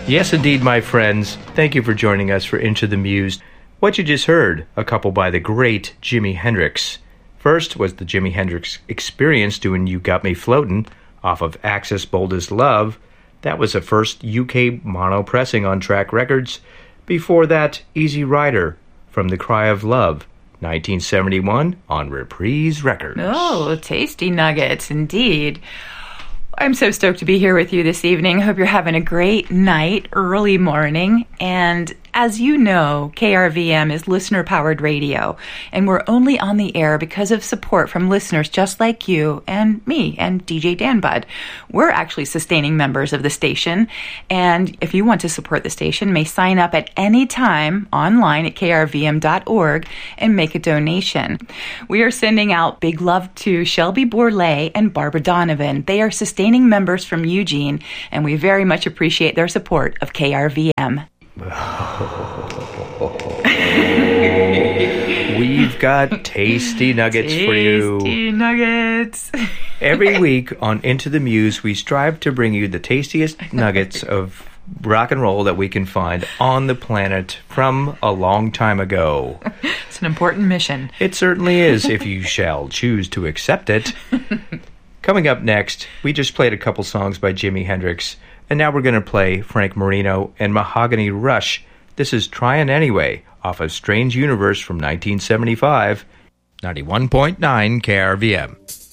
Yes, indeed, my friends. Thank you for joining us for Into the Muse. What you just heard, a couple by the great Jimi Hendrix. First was the Jimi Hendrix Experience doing You Got Me Floatin' off of Axis Boldest Love. That was the first UK mono pressing on Track Records. Before that, Easy Rider from The Cry of Love, 1971 on Reprise Records. Oh, tasty nuggets, indeed. I'm so stoked to be here with you this evening. Hope you're having a great night, early morning. And as you know, KRVM is listener-powered radio, and we're only on the air because of support from listeners just like you and me and DJ Dan Budd. We're actually sustaining members of the station, and if you want to support the station, may sign up at any time online at krvm.org and make a donation. We are sending out big love to Shelby Bourlet and Barbara Donovan. They are sustaining members from Eugene, and we very much appreciate their support of KRVM. We've got tasty nuggets for you. Tasty nuggets. Every week on Into the Muse, we strive to bring you the tastiest nuggets of rock and roll that we can find on the planet from a long time ago. It's an important mission. It certainly is, if you shall choose to accept it. Coming up next, we just played a couple songs by Jimi Hendrix, and now we're going to play Frank Marino and Mahogany Rush. This is Tryin' Anyway, off of Strange Universe from 1975, 91.9 KRVM.